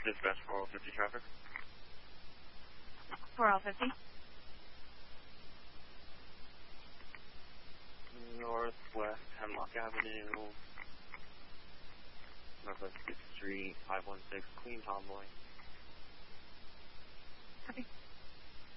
Dispatch 4050 traffic. 4050. Northwest Hemlock Avenue. Northwest 6th Street, 516, Clean Tomboy. Copy.